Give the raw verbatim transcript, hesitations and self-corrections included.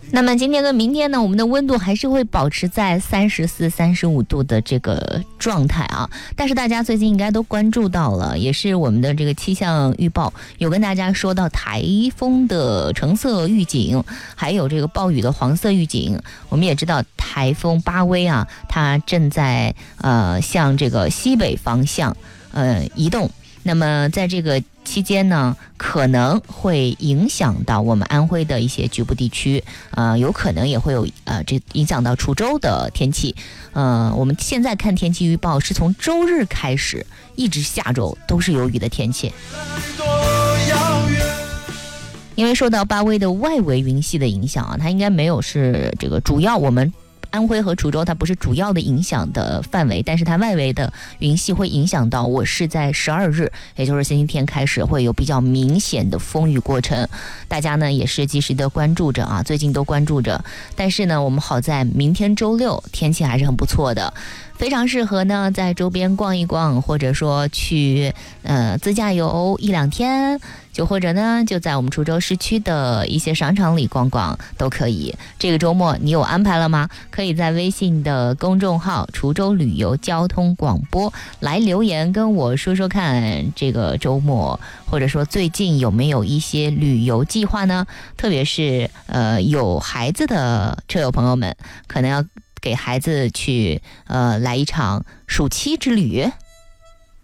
那么今天跟明天呢，我们的温度还是会保持在三十四、三十五度的这个状态啊。但是大家最近应该都关注到了，也是我们的这个气象预报有跟大家说到台风的橙色预警，还有这个暴雨的黄色预警。我们也知道台风巴威啊，它正在呃向这个西北方向呃移动。那么在这个期间呢，可能会影响到我们安徽的一些局部地区，呃，有可能也会有呃，这影响到滁州的天气。呃，我们现在看天气预报是从周日开始，一直下周都是有雨的天气。因为受到巴威的外围云系的影响啊，它应该没有是这个主要我们。安徽和滁州它不是主要的影响的范围，但是它外围的云系会影响到我是在十二日，也就是星期天开始会有比较明显的风雨过程，大家呢也是及时的关注着啊，最近都关注着。但是呢，我们好在明天周六天气还是很不错的，非常适合呢在周边逛一逛，或者说去呃自驾游一两天，就或者呢就在我们滁州市区的一些商场里逛逛都可以。这个周末你有安排了吗？可以在微信的公众号滁州旅游交通广播来留言跟我说说看，这个周末或者说最近有没有一些旅游计划呢？特别是呃有孩子的车友朋友们，可能要给孩子去呃来一场暑期之旅。